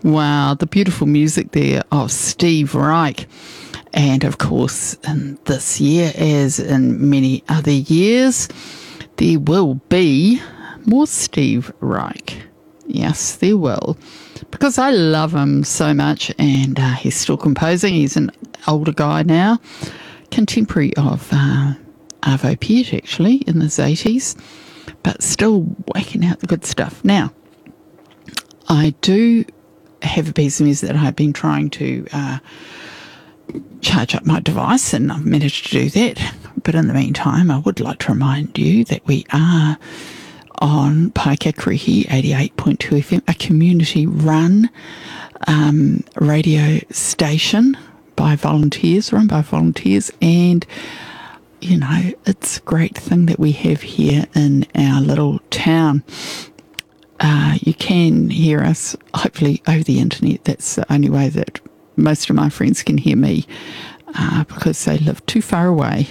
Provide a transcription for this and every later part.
Wow, the beautiful music there of Steve Reich. And of course, in this year, as in many other years, there will be more Steve Reich. Yes, there will. Because I love him so much, and he's still composing. He's an older guy now, contemporary of Arvo Pärt, actually, in his 80s, but still whacking out the good stuff. Now, I do have a piece of music that I've been trying to charge up my device, and I've managed to do that. But in the meantime, I would like to remind you that we are on Paikakarihi 88.2 FM, a community-run radio station by volunteers, run by volunteers, and, you know, it's a great thing that we have here in our little town. You can hear us, hopefully, over the internet. That's the only way that most of my friends can hear me, because they live too far away.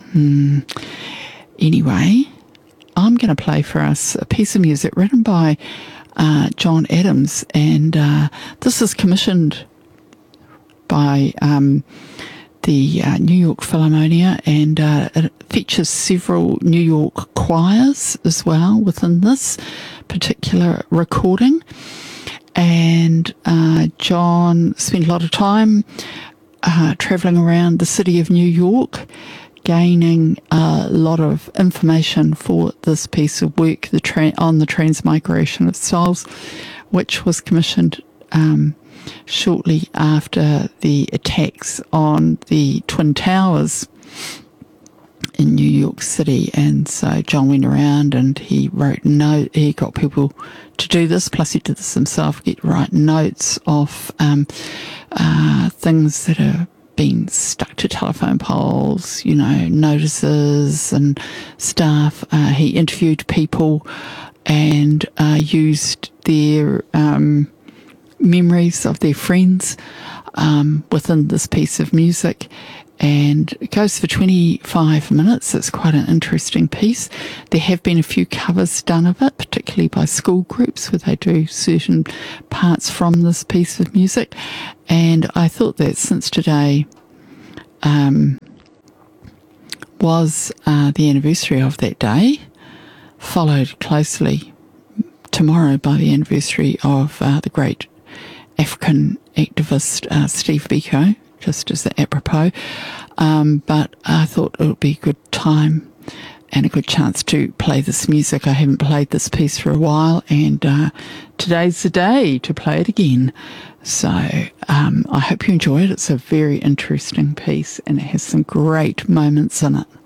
Anyway, I'm going to play for us a piece of music written by John Adams, and this is commissioned by the New York Philharmonia, and it features several New York choirs as well within this particular recording. And John spent a lot of time travelling around the city of New York, gaining a lot of information for this piece of work, on the transmigration of souls, which was commissioned shortly after the attacks on the Twin Towers in New York City. And so John went around and he wrote he got people to do this, plus he did this himself, write notes of things that are been stuck to telephone poles, you know, notices and stuff. He interviewed people and used their memories of their friends within this piece of music. And it goes for 25 minutes. It's quite an interesting piece. There have been a few covers done of it, particularly by school groups, where they do certain parts from this piece of music. And I thought that since today was the anniversary of that day, followed closely tomorrow by the anniversary of the great African activist Steve Biko, just as apropos, but I thought it would be a good time and a good chance to play this music. I haven't played this piece for a while, and today's the day to play it again. So I hope you enjoy it. It's a very interesting piece, and it has some great moments in it.